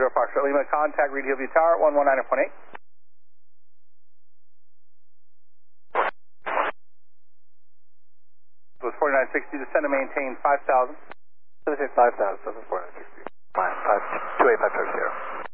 Foxtrot Lima, contact Reed Hillview Tower, 119.8. It was 4960, descend and maintain 5,000. 5,000, 4960. Fine, 2850.